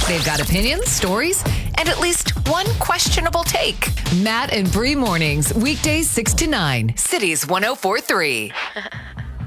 They've got opinions, stories, and at least one questionable take. Matt and Bree Mornings, weekdays 6 to 9, Cities 104.3.